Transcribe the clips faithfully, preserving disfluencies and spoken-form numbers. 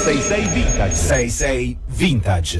sei sei Vintage. sei sei Vintage.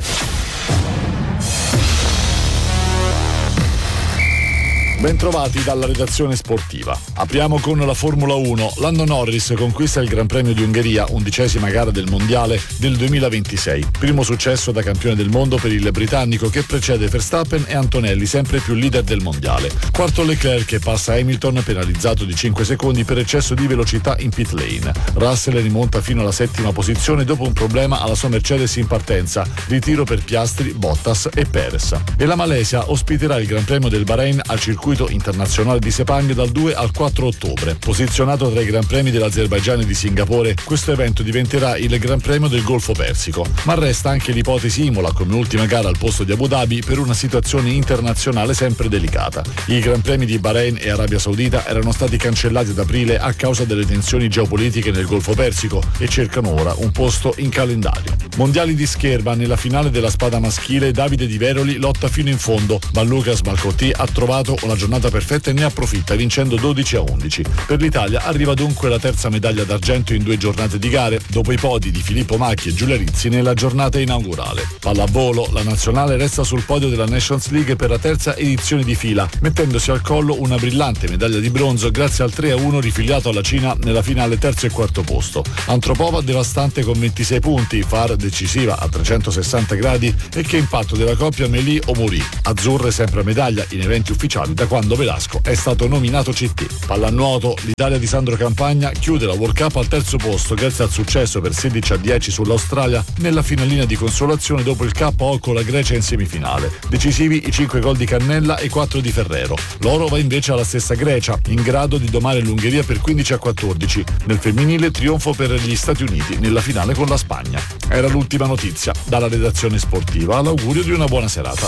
Bentrovati dalla redazione sportiva. Apriamo con la Formula uno. Lando Norris conquista il Gran Premio di Ungheria, undicesima gara del mondiale del duemilaventisei. Primo successo da campione del mondo per il britannico che precede Verstappen e Antonelli, sempre più leader del mondiale. Quarto Leclerc che passa Hamilton, penalizzato di cinque secondi per eccesso di velocità in pit lane. Russell rimonta fino alla settima posizione dopo un problema alla sua Mercedes in partenza. Ritiro per Piastri, Bottas e Perez. E la Malesia ospiterà il Gran Premio del Bahrain al circuito internazionale di Sepang dal due al quattro ottobre. Posizionato tra i Gran Premi dell'Azerbaigian e di Singapore, questo evento diventerà il Gran Premio del Golfo Persico, ma resta anche l'ipotesi Imola come ultima gara al posto di Abu Dhabi per una situazione internazionale sempre delicata. I Gran Premi di Bahrain e Arabia Saudita erano stati cancellati ad aprile a causa delle tensioni geopolitiche nel Golfo Persico e cercano ora un posto in calendario. Mondiali di scherma, nella finale della spada maschile Davide Di Veroli lotta fino in fondo, ma Lucas Malcotti ha trovato una giornata perfetta e ne approfitta vincendo dodici a undici. Per l'Italia arriva dunque la terza medaglia d'argento in due giornate di gare, dopo i podi di Filippo Macchi e Giulia Rizzi nella giornata inaugurale. Pallavolo, la nazionale resta sul podio della Nations League per la terza edizione di fila, mettendosi al collo una brillante medaglia di bronzo grazie al tre a uno rifiliato alla Cina nella finale terzo e quarto posto. Antropova devastante con ventisei punti, Far decisiva a trecentosessanta gradi e che impatto della coppia Melì-Omuri. Azzurre sempre a medaglia in eventi ufficiali da quando Velasco è stato nominato C T. Pallanuoto, l'Italia di Sandro Campagna chiude la World Cup al terzo posto grazie al successo per sedici a dieci sull'Australia nella finalina di consolazione dopo il K O con la Grecia in semifinale. Decisivi i cinque gol di Cannella e quattro di Ferrero. L'oro va invece alla stessa Grecia, in grado di domare l'Ungheria per quindici a quattordici. Nel femminile trionfo per gli Stati Uniti nella finale con la Spagna. Era l'ultima notizia. Dalla redazione sportiva l'augurio di una buona serata.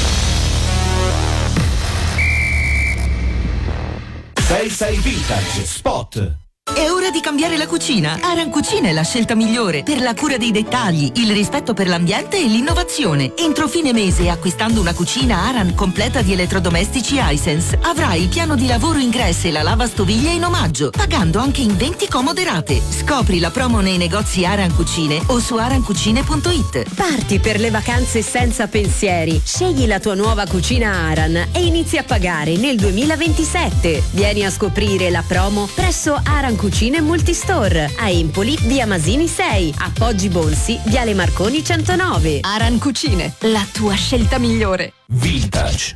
sei sei Vintage Spot. È ora di cambiare la cucina. Aran Cucina è la scelta migliore per la cura dei dettagli, il rispetto per l'ambiente e l'innovazione. Entro fine mese, acquistando una cucina Aran completa di elettrodomestici Hisense, avrai il piano di lavoro ingresso e la lavastoviglie in omaggio, pagando anche in venti comode rate. Scopri la promo nei negozi Aran Cucine o su aran cucine punto it. Parti per le vacanze senza pensieri. Scegli la tua nuova cucina Aran e inizi a pagare nel duemilaventisette. Vieni a scoprire la promo presso Aran Cucine Multistore a Empoli, via Masini sei, a Poggi Bonsi, viale Marconi centonove. Aran Cucine, la tua scelta migliore. Vintage.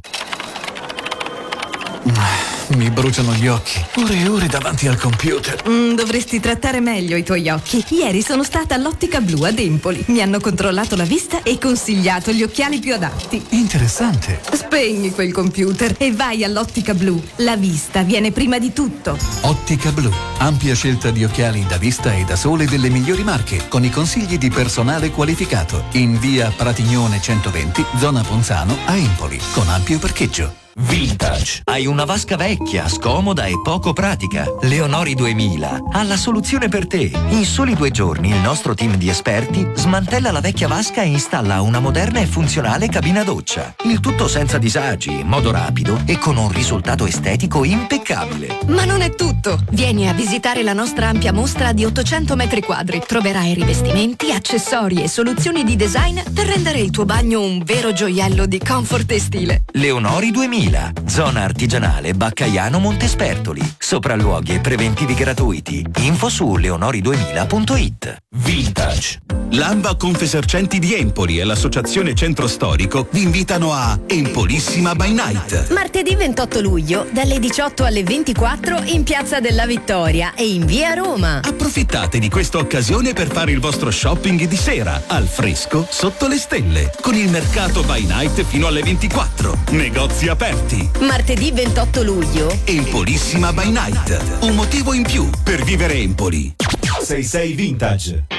Mi bruciano gli occhi. Ore e ore davanti al computer. Mm, dovresti trattare meglio i tuoi occhi. Ieri sono stata all'Ottica Blu ad Empoli. Mi hanno controllato la vista e consigliato gli occhiali più adatti. Interessante. Spegni quel computer e vai all'Ottica Blu. La vista viene prima di tutto. Ottica Blu. Ampia scelta di occhiali da vista e da sole delle migliori marche, con i consigli di personale qualificato. In via Pratignone centoventi, zona Ponzano, a Empoli, con ampio parcheggio. Vintage. Hai una vasca vecchia, scomoda e poco pratica? Leonori duemila ha la soluzione per te. In soli due giorni il nostro team di esperti smantella la vecchia vasca e installa una moderna e funzionale cabina doccia. Il tutto senza disagi, in modo rapido e con un risultato estetico impeccabile. Ma non è tutto. Vieni a visitare la nostra ampia mostra di ottocento metri quadri. Troverai rivestimenti, accessori e soluzioni di design per rendere il tuo bagno un vero gioiello di comfort e stile. Leonori duemila, zona artigianale Baccaiano Montespertoli. Sopralluoghi e preventivi gratuiti. Info su leonori duemila punto it. Vintage. L'Amba Confesercenti di Empoli e l'Associazione Centro Storico vi invitano a Empolissima by Night. Martedì ventotto luglio, dalle diciotto alle ventiquattro in Piazza della Vittoria e in via Roma. Approfittate di questa occasione per fare il vostro shopping di sera, al fresco, sotto le stelle, con il mercato by night fino alle ventiquattro. Negozi aperti. Martedì ventotto luglio. Empolissima by Night. Un motivo in più per vivere Empoli. sei sei Vintage.